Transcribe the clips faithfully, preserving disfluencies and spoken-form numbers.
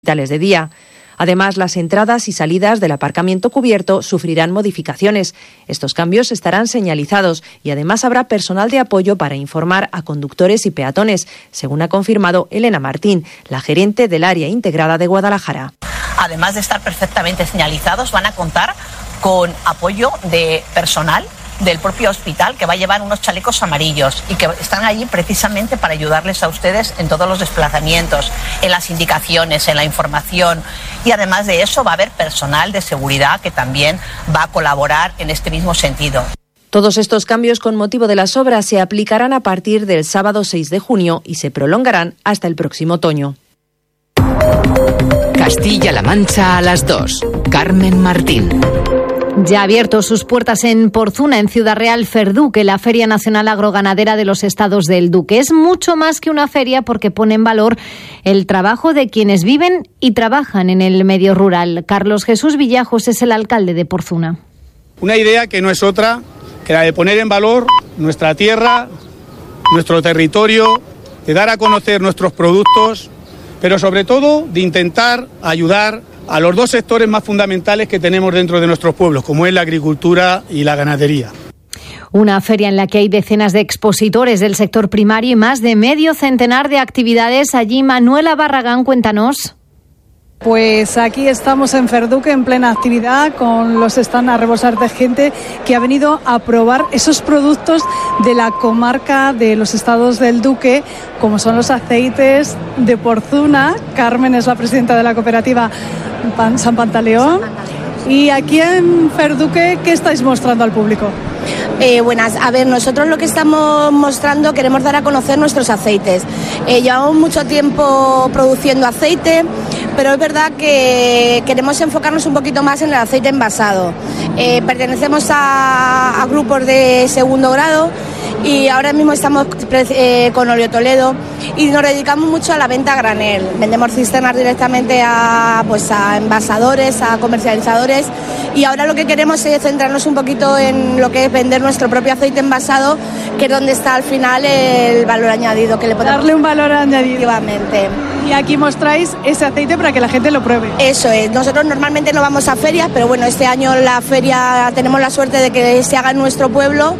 de día. Además, las entradas y salidas del aparcamiento cubierto sufrirán modificaciones. Estos cambios estarán señalizados y además habrá personal de apoyo para informar a conductores y peatones, según ha confirmado Elena Martín, la gerente del área integrada de Guadalajara. Además de estar perfectamente señalizados, van a contar con apoyo de personal del propio hospital, que va a llevar unos chalecos amarillos y que están allí precisamente para ayudarles a ustedes en todos los desplazamientos, en las indicaciones, en la información, y además de eso va a haber personal de seguridad que también va a colaborar en este mismo sentido. Todos estos cambios con motivo de las obras se aplicarán a partir del sábado seis de junio y se prolongarán hasta el próximo otoño. Castilla-La Mancha a las dos. Carmen Martín. Ya ha abierto sus puertas en Porzuna, en Ciudad Real, Ferduque, la Feria Nacional Agroganadera de los Estados del Duque. Es mucho más que una feria porque pone en valor el trabajo de quienes viven y trabajan en el medio rural. Carlos Jesús Villajos es el alcalde de Porzuna. Una idea que no es otra que la de poner en valor nuestra tierra, nuestro territorio, de dar a conocer nuestros productos, pero sobre todo de intentar ayudar a los dos sectores más fundamentales que tenemos dentro de nuestros pueblos, como es la agricultura y la ganadería. Una feria en la que hay decenas de expositores del sector primario y más de medio centenar de actividades. Allí Manuela Barragán, cuéntanos. Pues aquí estamos en Ferduque en plena actividad con los stands a rebosar de gente que ha venido a probar esos productos de la comarca de los Estados del Duque, como son los aceites de Porzuna. Carmen es la presidenta de la cooperativa San Pantaleón. Y aquí en Ferduque, ¿qué estáis mostrando al público? Eh, buenas, a ver, nosotros lo que estamos mostrando, queremos dar a conocer nuestros aceites. Eh, llevamos mucho tiempo produciendo aceite, pero es verdad que queremos enfocarnos un poquito más en el aceite envasado. Eh, pertenecemos a, a grupos de segundo grado y ahora mismo estamos eh, con Olio Toledo y nos dedicamos mucho a la venta a granel. Vendemos cisternas directamente a, pues, a envasadores, a comercializadores, y ahora lo que queremos es centrarnos un poquito en lo que es vender nuestro propio aceite envasado, que es donde está al final el valor añadido, que le podemos darle un valor añadido. Efectivamente. Y aquí mostráis ese aceite para que la gente lo pruebe. Eso es, nosotros normalmente no vamos a ferias, pero bueno, este año la feria tenemos la suerte de que se haga en nuestro pueblo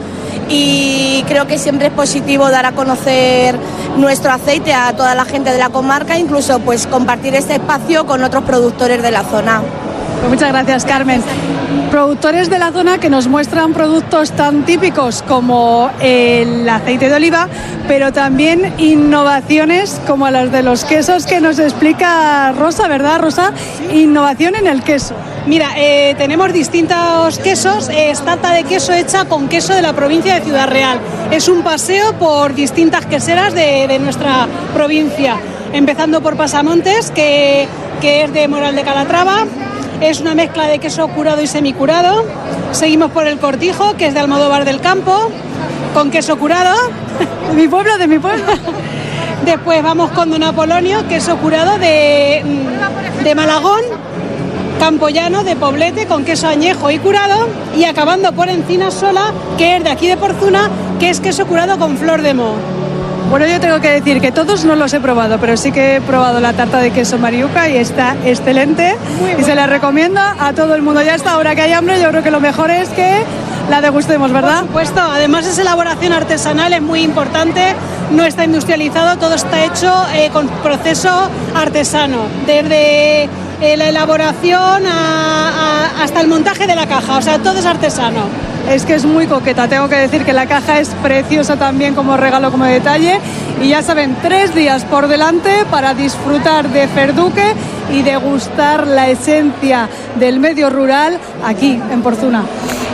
y creo que siempre es positivo dar a conocer nuestro aceite a toda la gente de la comarca, incluso pues compartir este espacio con otros productores de la zona. Pues muchas gracias, Carmen. Productores de la zona que nos muestran productos tan típicos como el aceite de oliva, pero también innovaciones como las de los quesos que nos explica Rosa, ¿verdad, Rosa? Innovación en el queso. Mira, eh, tenemos distintos quesos. Eh, es tarta de queso hecha con queso de la provincia de Ciudad Real. Es un paseo por distintas queseras de, de nuestra provincia, empezando por Pasamontes, que, que es de Moral de Calatrava. Es una mezcla de queso curado y semicurado. Seguimos por el Cortijo, que es de Almodóvar del Campo, con queso curado. De mi pueblo, de mi pueblo. Después vamos con Don Apolonio, queso curado de, de Malagón, Campollano, de Poblete, con queso añejo y curado. Y acabando por Encinas Sola, que es de aquí de Porzuna, que es queso curado con flor de moho. Bueno, yo tengo que decir que todos no los he probado, pero sí que he probado la tarta de queso Mariuca y está excelente y se la recomiendo a todo el mundo. Ya hasta ahora que hay hambre, yo creo que lo mejor es que la degustemos, ¿verdad? Por supuesto, además es elaboración artesanal, es muy importante, no está industrializado, todo está hecho eh, con proceso artesano, desde eh, la elaboración a, a, hasta el montaje de la caja, o sea, todo es artesano. Es que es muy coqueta, tengo que decir que la caja es preciosa también como regalo, como detalle, y ya saben, tres días por delante para disfrutar de Ferduque y degustar la esencia del medio rural aquí en Porzuna.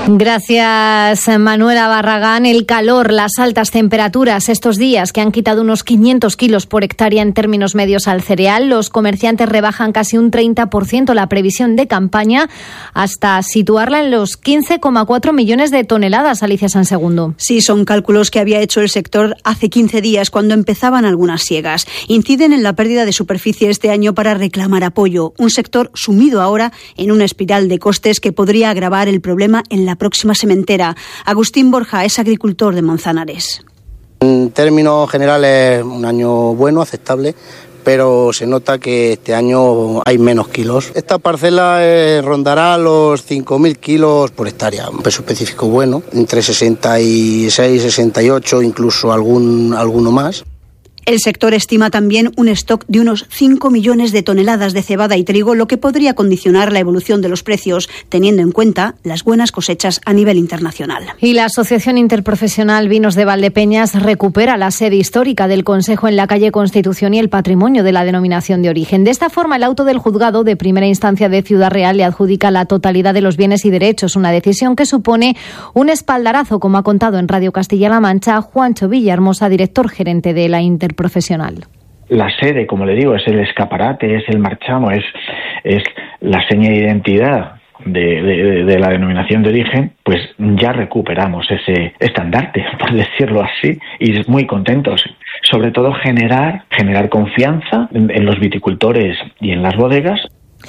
Gracias, Manuela Barragán. El calor, las altas temperaturas estos días que han quitado unos quinientos kilos por hectárea en términos medios al cereal. Los comerciantes rebajan casi un treinta por ciento la previsión de campaña hasta situarla en los quince coma cuatro millones de toneladas. Alicia Sansegundo. Sí, son cálculos que había hecho el sector hace quince días cuando empezaban algunas siegas. Inciden en la pérdida de superficie este año para reclamar apoyo. Un sector sumido ahora en una espiral de costes que podría agravar el problema en la próxima sementera. Agustín Borja es agricultor de Manzanares. En términos generales, un año bueno, aceptable, pero se nota que este año hay menos kilos. Esta parcela eh, rondará los cinco mil kilos por hectárea, un peso específico bueno, entre sesenta y seis, sesenta y ocho, incluso algún, alguno más. El sector estima también un stock de unos cinco millones de toneladas de cebada y trigo, lo que podría condicionar la evolución de los precios, teniendo en cuenta las buenas cosechas a nivel internacional. Y la Asociación Interprofesional Vinos de Valdepeñas recupera la sede histórica del Consejo en la calle Constitución y el patrimonio de la denominación de origen. De esta forma, el auto del juzgado de primera instancia de Ciudad Real le adjudica la totalidad de los bienes y derechos, una decisión que supone un espaldarazo, como ha contado en Radio Castilla-La Mancha Juancho Villahermosa, director gerente de la Interprofesional. La sede, como le digo, es el escaparate, es el marchamo, es, es la seña de identidad de, de, de la denominación de origen. Pues ya recuperamos ese estandarte, por decirlo así, y muy contentos. Sobre todo generar, generar confianza en, en los viticultores y en las bodegas.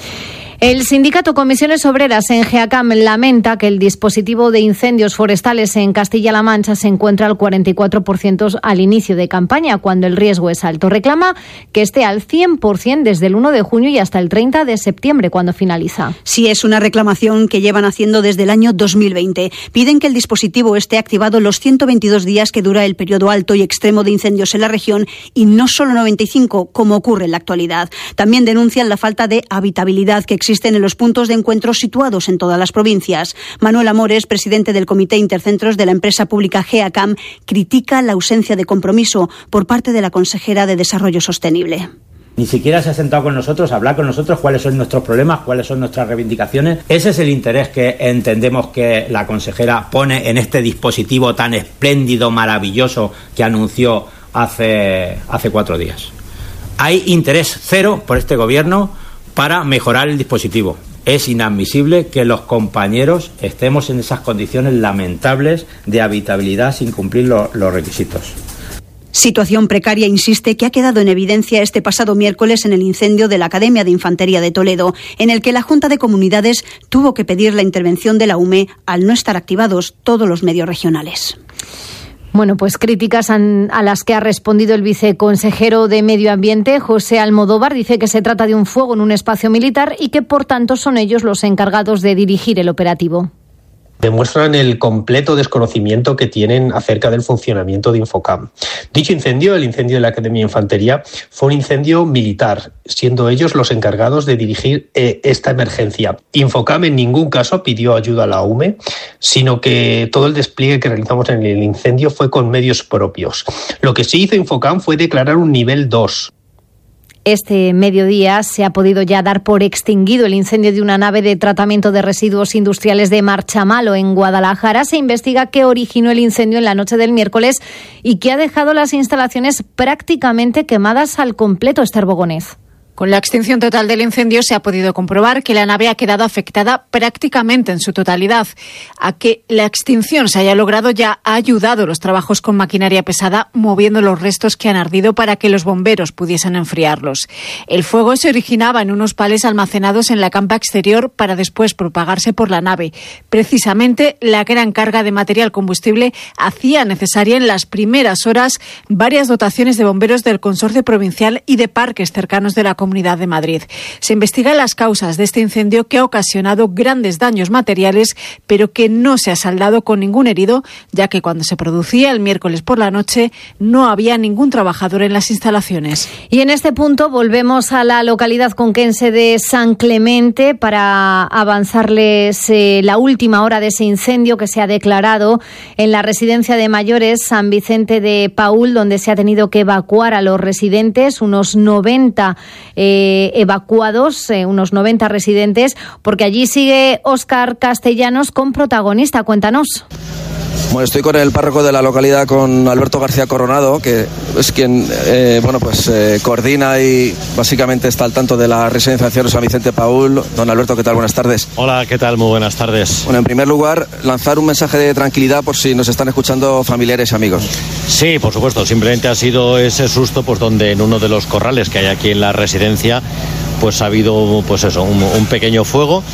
El sindicato Comisiones Obreras en GEACAM lamenta que el dispositivo de incendios forestales en Castilla-La Mancha se encuentra al cuarenta y cuatro por ciento al inicio de campaña, cuando el riesgo es alto. Reclama que esté al cien por ciento desde el uno de junio y hasta el treinta de septiembre, cuando finaliza. Sí, es una reclamación que llevan haciendo desde el año dos mil veinte. Piden que el dispositivo esté activado los ciento veintidós días que dura el periodo alto y extremo de incendios en la región y no solo noventa y cinco, como ocurre en la actualidad. También denuncian la falta de habitabilidad que existe existen en los puntos de encuentro situados en todas las provincias. Manuel Amores, presidente del Comité Intercentros de la empresa pública GEACAM, critica la ausencia de compromiso por parte de la consejera de Desarrollo Sostenible. Ni siquiera se ha sentado con nosotros a hablar con nosotros cuáles son nuestros problemas, cuáles son nuestras reivindicaciones. Ese es el interés que entendemos que la consejera pone en este dispositivo tan espléndido, maravilloso que anunció hace, hace cuatro días. Hay interés cero por este gobierno para mejorar el dispositivo. Es inadmisible que los compañeros estemos en esas condiciones lamentables de habitabilidad sin cumplir lo, los requisitos. Situación precaria, insiste, que ha quedado en evidencia este pasado miércoles en el incendio de la Academia de Infantería de Toledo, en el que la Junta de Comunidades tuvo que pedir la intervención de la U M E al no estar activados todos los medios regionales. Bueno, pues críticas a las que ha respondido el viceconsejero de Medio Ambiente, José Almodóvar. Dice que se trata de un fuego en un espacio militar y que, por tanto, son ellos los encargados de dirigir el operativo. Demuestran el completo desconocimiento que tienen acerca del funcionamiento de Infocam. Dicho incendio, el incendio de la Academia de Infantería, fue un incendio militar, siendo ellos los encargados de dirigir eh, esta emergencia. Infocam en ningún caso pidió ayuda a la U M E, sino que todo el despliegue que realizamos en el incendio fue con medios propios. Lo que sí hizo Infocam fue declarar un nivel dos. Este mediodía se ha podido ya dar por extinguido el incendio de una nave de tratamiento de residuos industriales de Marchamalo, en Guadalajara. Se investiga qué originó el incendio en la noche del miércoles y que ha dejado las instalaciones prácticamente quemadas al completo. Esther Bogonez. Con la extinción total del incendio se ha podido comprobar que la nave ha quedado afectada prácticamente en su totalidad. A que la extinción se haya logrado ya ha ayudado los trabajos con maquinaria pesada, moviendo los restos que han ardido para que los bomberos pudiesen enfriarlos. El fuego se originaba en unos pales almacenados en la campa exterior para después propagarse por la nave. Precisamente la gran carga de material combustible hacía necesaria en las primeras horas varias dotaciones de bomberos del Consorcio Provincial y de parques cercanos de la Comunidad de Madrid. Se investigan las causas de este incendio que ha ocasionado grandes daños materiales, pero que no se ha saldado con ningún herido, ya que cuando se producía el miércoles por la noche no había ningún trabajador en las instalaciones. Y en este punto volvemos a la localidad conquense de San Clemente para avanzarles eh, la última hora de ese incendio que se ha declarado en la residencia de mayores San Vicente de Paúl, donde se ha tenido que evacuar a los residentes, unos noventa Eh, evacuados, eh, unos noventa residentes, porque allí sigue Óscar Castellanos con protagonista. Cuéntanos. Bueno, estoy con el párroco de la localidad, con Alberto García Coronado, que es quien eh, bueno, pues, eh, coordina y básicamente está al tanto de la residencia de ancianos San Vicente Paúl. Don Alberto, ¿qué tal? Buenas tardes. Hola, ¿qué tal? Muy buenas tardes. Bueno, en primer lugar, lanzar un mensaje de tranquilidad por si nos están escuchando familiares y amigos. Sí, por supuesto. Simplemente ha sido ese susto, pues donde en uno de los corrales que hay aquí en la residencia, pues ha habido, pues eso, un, un pequeño fuego.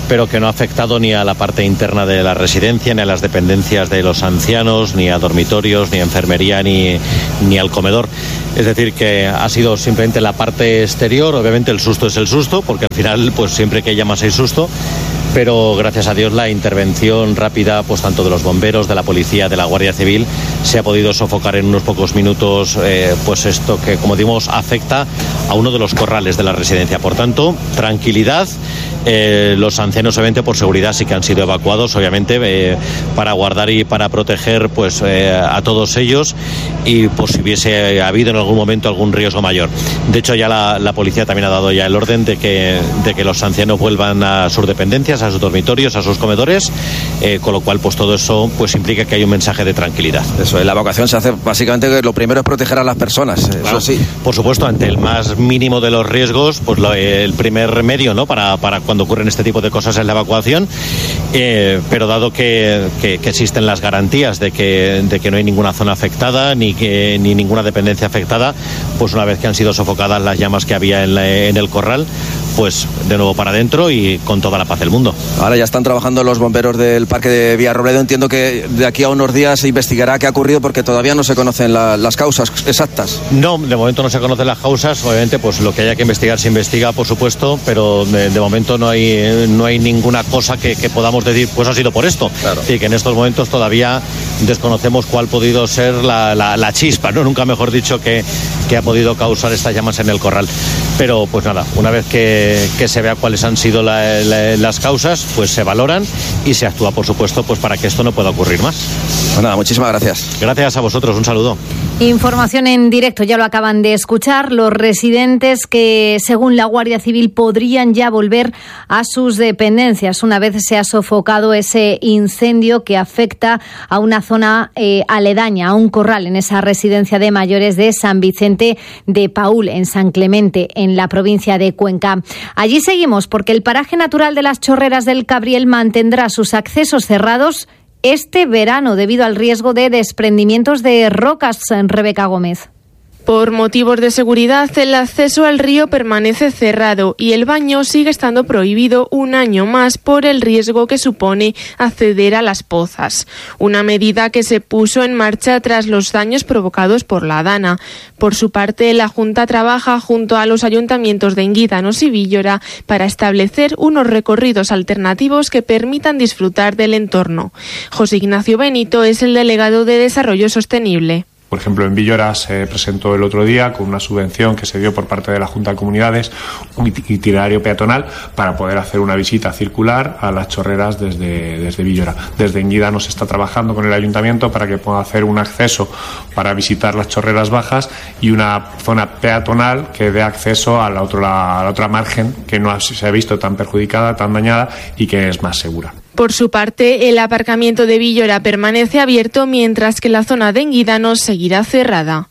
pero que no ha afectado ni a la parte interna de la residencia, ni a las dependencias de los ancianos, ni a dormitorios, ni a enfermería, ni, ni al comedor. Es decir, que ha sido simplemente la parte exterior. Obviamente el susto es el susto, porque al final pues siempre que hay llamas hay susto, pero gracias a Dios la intervención rápida, pues tanto de los bomberos, de la policía, de la Guardia Civil, se ha podido sofocar en unos pocos minutos eh, pues esto que, como dimos, afecta a uno de los corrales de la residencia. Por tanto, tranquilidad. Eh, los ancianos, obviamente, por seguridad sí que han sido evacuados, obviamente, eh, para guardar y para proteger pues eh, a todos ellos, y por si hubiese habido en algún momento algún riesgo mayor. De hecho, ya la, la policía también ha dado ya el orden de que, de que los ancianos vuelvan a sus dependencias, a sus dormitorios, a sus comedores, eh, con lo cual pues todo eso pues implica que hay un mensaje de tranquilidad. Eso, la evacuación se hace básicamente que lo primero es proteger a las personas, eso claro, sí. Por supuesto, ante el más mínimo de los riesgos, pues lo, el primer medio, ¿no?, para, para cuando ocurren este tipo de cosas es la evacuación, eh, pero dado que, que, que existen las garantías de que, de que no hay ninguna zona afectada ni, que, ni ninguna dependencia afectada, pues una vez que han sido sofocadas las llamas que había en, la, en el corral, pues de nuevo para adentro y con toda la paz del mundo. Ahora ya están trabajando los bomberos del parque de Villarrobledo. Entiendo que de aquí a unos días se investigará qué ha ocurrido, porque todavía no se conocen la, las causas exactas. No, de momento no se conocen las causas. Obviamente pues lo que haya que investigar se investiga, por supuesto, pero de, de momento no hay, no hay ninguna cosa que, que podamos decir pues ha sido por esto. Claro. Y que en estos momentos todavía desconocemos cuál ha podido ser la, la, la chispa, ¿no?, nunca mejor dicho, que, que ha podido causar estas llamas en el corral. Pero pues nada, una vez que, que se vea cuáles han sido la, la, las causas, pues se valoran y se actúa, por supuesto, pues para que esto no pueda ocurrir más. Pues nada, muchísimas gracias. Gracias a vosotros, un saludo. Información en directo, ya lo acaban de escuchar, los residentes que, según la Guardia Civil, podrían ya volver a sus dependencias una vez se ha sofocado ese incendio que afecta a una zona eh, aledaña, a un corral en esa residencia de mayores de San Vicente de Paúl, en San Clemente, en la provincia de Cuenca. Allí seguimos porque el paraje natural de las Chorreras del Cabriel mantendrá sus accesos cerrados este verano debido al riesgo de desprendimientos de rocas. Rebeca Gómez. Por motivos de seguridad, el acceso al río permanece cerrado y el baño sigue estando prohibido un año más por el riesgo que supone acceder a las pozas. Una medida que se puso en marcha tras los daños provocados por la Dana. Por su parte, la Junta trabaja junto a los ayuntamientos de Enguídanos y Villora para establecer unos recorridos alternativos que permitan disfrutar del entorno. José Ignacio Benito es el delegado de Desarrollo Sostenible. Por ejemplo, en Villora se presentó el otro día con una subvención que se dio por parte de la Junta de Comunidades un itinerario peatonal para poder hacer una visita circular a las chorreras desde, desde Villora. Desde Enguídanos se está trabajando con el ayuntamiento para que pueda hacer un acceso para visitar las chorreras bajas y una zona peatonal que dé acceso a la otra, a la otra margen que no se ha visto tan perjudicada, tan dañada y que es más segura. Por su parte, el aparcamiento de Villora permanece abierto, mientras que la zona de Enguídanos seguirá cerrada.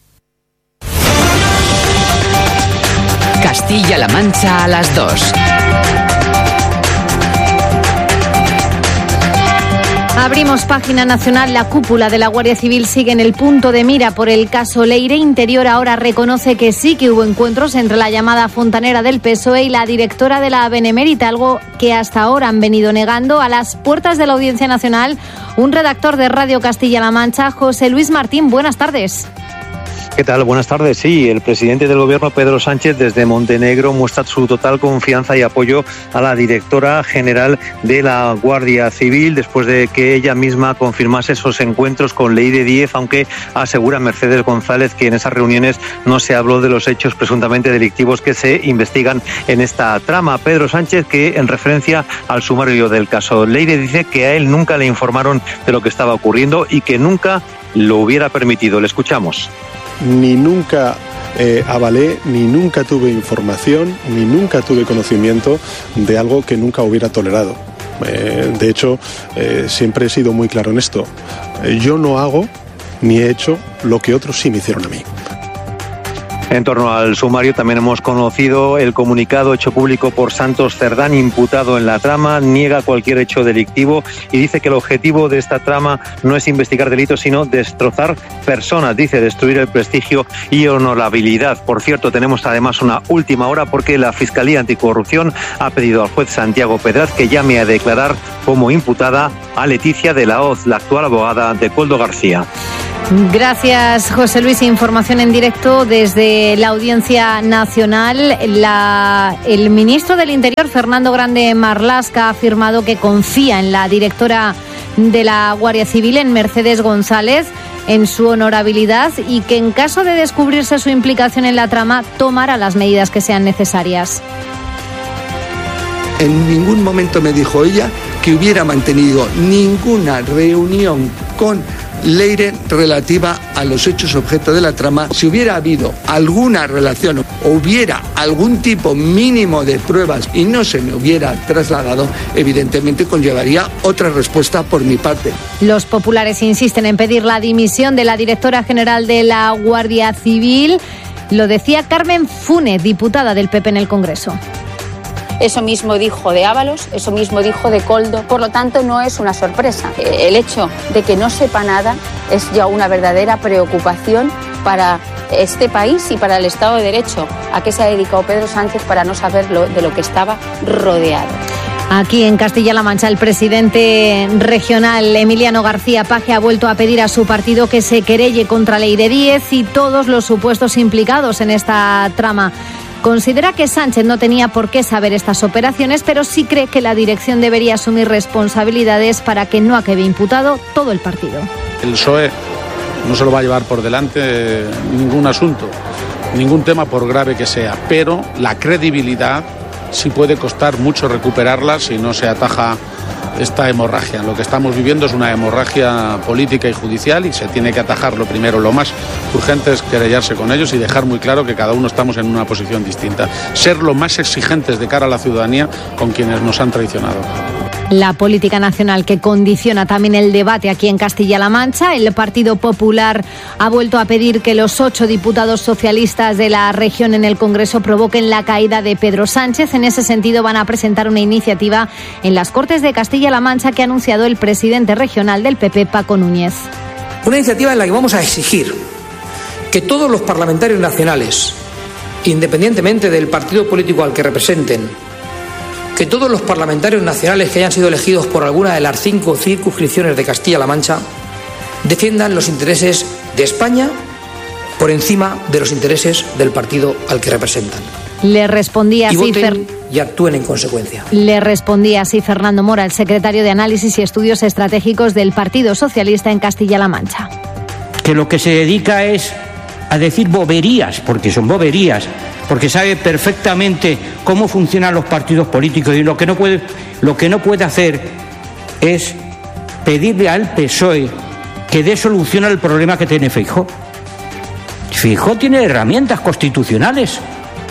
Castilla-La Mancha a las dos. Abrimos página nacional. La cúpula de la Guardia Civil sigue en el punto de mira por el caso Leire. Interior ahora reconoce que sí que hubo encuentros entre la llamada fontanera del P S O E y la directora de la Benemérita, algo que hasta ahora han venido negando. A las puertas de la Audiencia Nacional, un redactor de Radio Castilla-La Mancha, José Luis Martín, buenas tardes. ¿Qué tal? Buenas tardes. Sí, el presidente del Gobierno, Pedro Sánchez, desde Montenegro muestra su total confianza y apoyo a la directora general de la Guardia Civil después de que ella misma confirmase esos encuentros con Leire Díez, aunque asegura Mercedes González que en esas reuniones no se habló de los hechos presuntamente delictivos que se investigan en esta trama. Pedro Sánchez, que en referencia al sumario del caso Leire, dice que a él nunca le informaron de lo que estaba ocurriendo y que nunca lo hubiera permitido. Le escuchamos. Ni nunca eh, avalé, ni nunca tuve información, ni nunca tuve conocimiento de algo que nunca hubiera tolerado. Eh, de hecho, eh, siempre he sido muy claro en esto. Eh, yo no hago ni he hecho lo que otros sí me hicieron a mí. En torno al sumario también hemos conocido el comunicado hecho público por Santos Cerdán, imputado en la trama, niega cualquier hecho delictivo y dice que el objetivo de esta trama no es investigar delitos, sino destrozar personas, dice, destruir el prestigio y honorabilidad. Por cierto, tenemos además una última hora porque la Fiscalía Anticorrupción ha pedido al juez Santiago Pedraz que llame a declarar como imputada a Leticia de la Hoz, la actual abogada de Koldo García. Gracias, José Luis. Información en directo desde la Audiencia Nacional. La, el ministro del Interior, Fernando Grande Marlaska, ha afirmado que confía en la directora de la Guardia Civil, en Mercedes González, en su honorabilidad y que en caso de descubrirse su implicación en la trama, tomará las medidas que sean necesarias. En ningún momento me dijo ella que hubiera mantenido ninguna reunión con Leire relativa a los hechos objeto de la trama. Si hubiera habido alguna relación o hubiera algún tipo mínimo de pruebas y no se me hubiera trasladado, evidentemente conllevaría otra respuesta por mi parte. Los populares insisten en pedir la dimisión de la directora general de la Guardia Civil. Lo decía Carmen Funes, diputada del P P en el Congreso. Eso mismo dijo de Ábalos, eso mismo dijo de Koldo. Por lo tanto, no es una sorpresa. El hecho de que no sepa nada es ya una verdadera preocupación para este país y para el Estado de Derecho. ¿A qué se ha dedicado Pedro Sánchez para no saber lo, de lo que estaba rodeado? Aquí en Castilla-La Mancha, el presidente regional Emiliano García Paje ha vuelto a pedir a su partido que se querelle contra Leire Díez y todos los supuestos implicados en esta trama. Considera que Sánchez no tenía por qué saber estas operaciones, pero sí cree que la dirección debería asumir responsabilidades para que no acabe imputado todo el partido. El P S O E no se lo va a llevar por delante ningún asunto, ningún tema por grave que sea, pero la credibilidad sí puede costar mucho recuperarla si no se ataja esta hemorragia. Lo que estamos viviendo es una hemorragia política y judicial y se tiene que atajar. Lo primero, lo más urgente es querellarse con ellos y dejar muy claro que cada uno estamos en una posición distinta. Ser lo más exigentes de cara a la ciudadanía con quienes nos han traicionado. La política nacional que condiciona también el debate aquí en Castilla-La Mancha. El Partido Popular ha vuelto a pedir que los ocho diputados socialistas de la región en el Congreso provoquen la caída de Pedro Sánchez. En ese sentido van a presentar una iniciativa en las Cortes de Castilla-La Mancha que ha anunciado el presidente regional del P P, Paco Núñez. Una iniciativa en la que vamos a exigir que todos los parlamentarios nacionales, independientemente del partido político al que representen, que todos los parlamentarios nacionales que hayan sido elegidos por alguna de las cinco circunscripciones de Castilla-La Mancha defiendan los intereses de España por encima de los intereses del partido al que representan. Le respondía y así voten Fer... y actúen en consecuencia. Le respondía así Fernando Mora, el secretario de Análisis y Estudios Estratégicos del Partido Socialista en Castilla-La Mancha. Que lo que se dedica es a decir boberías, porque son boberías, porque sabe perfectamente cómo funcionan los partidos políticos y lo que no puede, lo que no puede hacer es pedirle al P S O E que dé solución al problema que tiene Feijóo. Feijóo tiene herramientas constitucionales.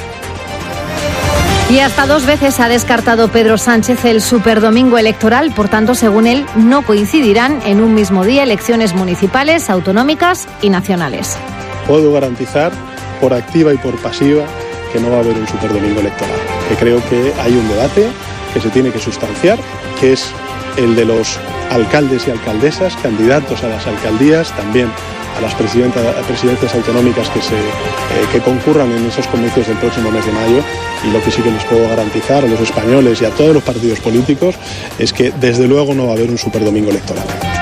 Y hasta dos veces ha descartado Pedro Sánchez el superdomingo electoral, por tanto, según él, no coincidirán en un mismo día elecciones municipales, autonómicas y nacionales. Puedo garantizar, por activa y por pasiva, que no va a haber un superdomingo electoral. Que creo que hay un debate que se tiene que sustanciar, que es el de los alcaldes y alcaldesas, candidatos a las alcaldías, también a las presidencias autonómicas que, se, eh, que concurran en esos comicios del próximo mes de mayo. Y lo que sí que les puedo garantizar a los españoles y a todos los partidos políticos es que desde luego no va a haber un superdomingo electoral.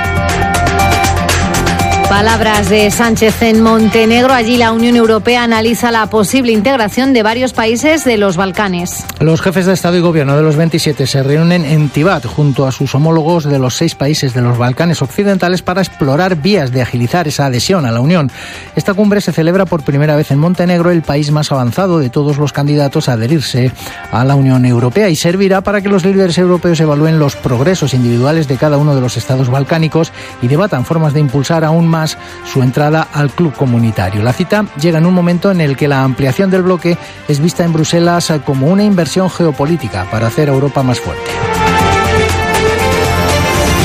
Palabras de Sánchez en Montenegro. Allí la Unión Europea analiza la posible integración de varios países de los Balcanes. Los jefes de Estado y Gobierno de los veintisiete se reúnen en Tivat junto a sus homólogos de los seis países de los Balcanes occidentales para explorar vías de agilizar esa adhesión a la Unión. Esta cumbre se celebra por primera vez en Montenegro, el país más avanzado de todos los candidatos a adherirse a la Unión Europea, y servirá para que los líderes europeos evalúen los progresos individuales de cada uno de los estados balcánicos y debatan formas de impulsar aún más su entrada al club comunitario. La cita llega en un momento en el que la ampliación del bloque es vista en Bruselas como una inversión geopolítica para hacer a Europa más fuerte.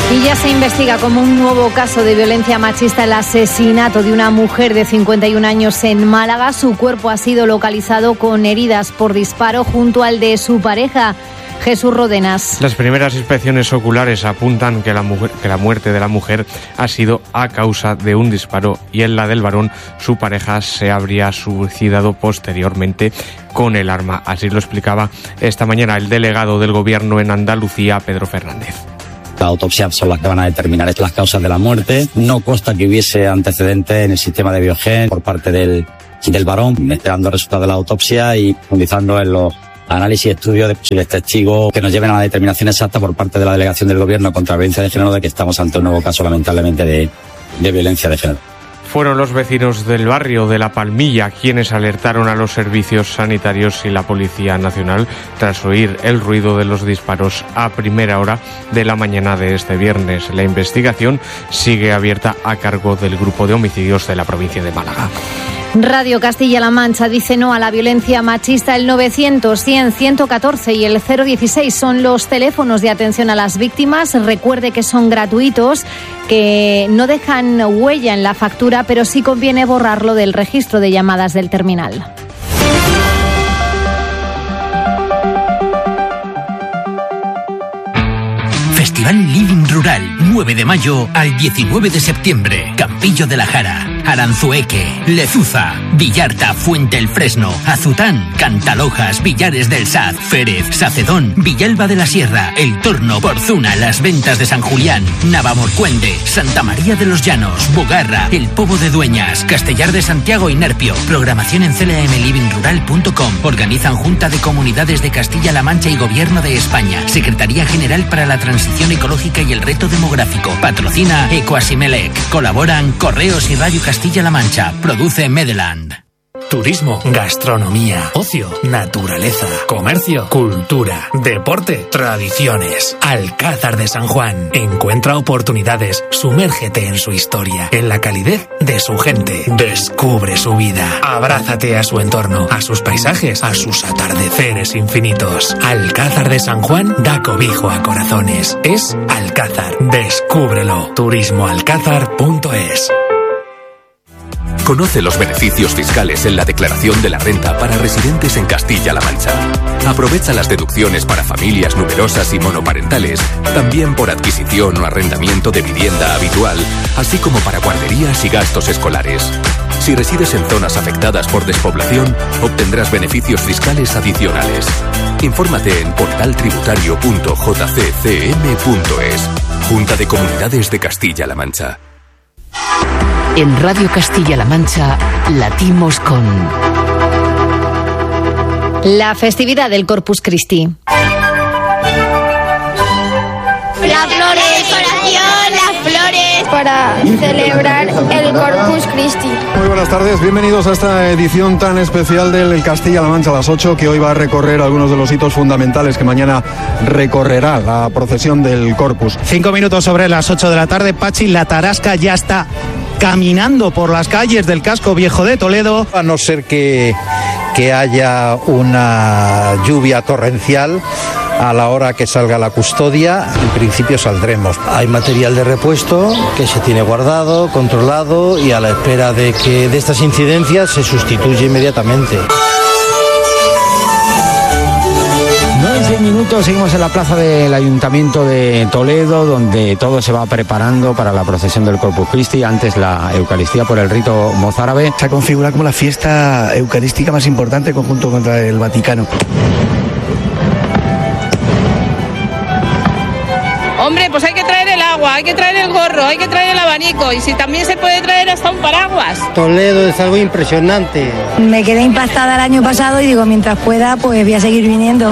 Y ya se investiga como un nuevo caso de violencia machista el asesinato de una mujer de cincuenta y un años en Málaga. Su cuerpo ha sido localizado con heridas por disparo junto al de su pareja. Jesús Rodenas. Las primeras inspecciones oculares apuntan que la, mujer, que la muerte de la mujer ha sido a causa de un disparo y en la del varón su pareja se habría suicidado posteriormente con el arma. Así lo explicaba esta mañana el delegado del Gobierno en Andalucía, Pedro Fernández. La autopsia son las que van a determinar las causas de la muerte. No consta que hubiese antecedentes en el sistema de Biogen por parte del, del varón, esperando el resultado de la autopsia y profundizando en los análisis y estudios de posibles testigos que nos lleven a la determinación exacta por parte de la delegación del Gobierno contra la violencia de género de que estamos ante un nuevo caso, lamentablemente, de, de violencia de género. Fueron los vecinos del barrio de La Palmilla quienes alertaron a los servicios sanitarios y la Policía Nacional tras oír el ruido de los disparos a primera hora de la mañana de este viernes. La investigación sigue abierta a cargo del Grupo de Homicidios de la provincia de Málaga. Radio Castilla-La Mancha dice no a la violencia machista. El novecientos, cien, ciento catorce y el cero dieciséis son los teléfonos de atención a las víctimas. Recuerde que son gratuitos, que no dejan huella en la factura, pero sí conviene borrarlo del registro de llamadas del terminal. Festival Living Rural, nueve de mayo al diecinueve de septiembre. Campillo de la Jara, Aranzueque, Lezuza, Villarta, Fuente el Fresno, Azután, Cantalojas, Villares del Saz, Férez, Sacedón, Villalba de la Sierra, El Torno, Porzuna, Las Ventas de San Julián, Navamorcuende, Santa María de los Llanos, Bogarra, El Pobo de Dueñas, Castellar de Santiago y Nerpio. Programación en c l m living rural punto com. Organizan Junta de Comunidades de Castilla-La Mancha y Gobierno de España. Secretaría General para la Transición Ecológica y el Reto Demográfico. Patrocina Ecoasimelec. Colaboran Correos y Radio Castilla-La Mancha. Produce Medeland. Turismo, gastronomía, ocio, naturaleza, comercio, cultura, deporte, tradiciones. Alcázar de San Juan. Encuentra oportunidades, sumérgete en su historia, en la calidez de su gente. Descubre su vida. Abrázate a su entorno, a sus paisajes, a sus atardeceres infinitos. Alcázar de San Juan da cobijo a corazones. Es Alcázar. Descúbrelo. turismo alcázar punto es. Conoce los beneficios fiscales en la declaración de la renta para residentes en Castilla-La Mancha. Aprovecha las deducciones para familias numerosas y monoparentales, también por adquisición o arrendamiento de vivienda habitual, así como para guarderías y gastos escolares. Si resides en zonas afectadas por despoblación, obtendrás beneficios fiscales adicionales. Infórmate en portal tributario punto j c c m punto es. Junta de Comunidades de Castilla-La Mancha. En Radio Castilla-La Mancha latimos con la festividad del Corpus Christi. Las flores, oración, las flores para celebrar el Corpus Christi. Muy buenas tardes, bienvenidos a esta edición tan especial del Castilla-La Mancha a las ocho, que hoy va a recorrer algunos de los hitos fundamentales que mañana recorrerá la procesión del Corpus. Cinco minutos sobre las ocho de la tarde, Pachi, la tarasca ya está caminando por las calles del casco viejo de Toledo. A no ser que, que haya una lluvia torrencial a la hora que salga la custodia, en principio saldremos. Hay material de repuesto que se tiene guardado, controlado y a la espera de que de estas incidencias se sustituye inmediatamente. nueve minutos, seguimos en la plaza del Ayuntamiento de Toledo, donde todo se va preparando para la procesión del Corpus Christi, antes la Eucaristía por el rito mozárabe. Se ha configurado como la fiesta eucarística más importante conjunto contra el Vaticano. Hombre, pues hay que traer el agua, hay que traer el gorro, hay que traer el abanico y si también se puede traer hasta un paraguas. Toledo es algo impresionante. Me quedé impactada el año pasado y digo, mientras pueda, pues voy a seguir viniendo.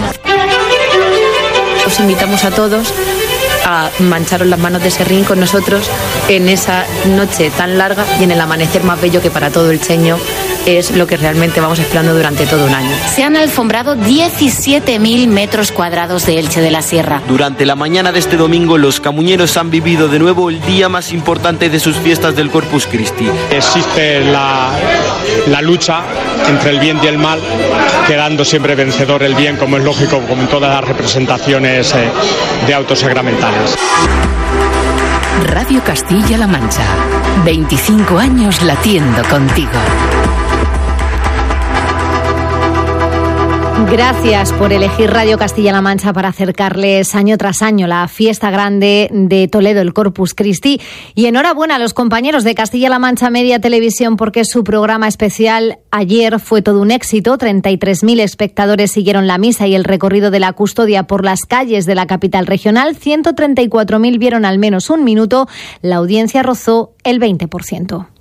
Os invitamos a todos a mancharos las manos de serrín con nosotros en esa noche tan larga y en el amanecer más bello que para todo el Cheño es lo que realmente vamos esperando durante todo un año. Se han alfombrado diecisiete mil metros cuadrados de Elche de la Sierra. Durante la mañana de este domingo, los camuñeros han vivido de nuevo el día más importante de sus fiestas del Corpus Christi. Existe la, la lucha entre el bien y el mal, quedando siempre vencedor el bien, como es lógico, como en todas las representaciones eh, de autos sacramentales. Radio Castilla-La Mancha. veinticinco años latiendo contigo. Gracias por elegir Radio Castilla-La Mancha para acercarles año tras año la fiesta grande de Toledo, el Corpus Christi. Y enhorabuena a los compañeros de Castilla-La Mancha Media Televisión, porque su programa especial ayer fue todo un éxito. treinta y tres mil espectadores siguieron la misa y el recorrido de la custodia por las calles de la capital regional. ciento treinta y cuatro mil vieron al menos un minuto. La audiencia rozó el veinte por ciento.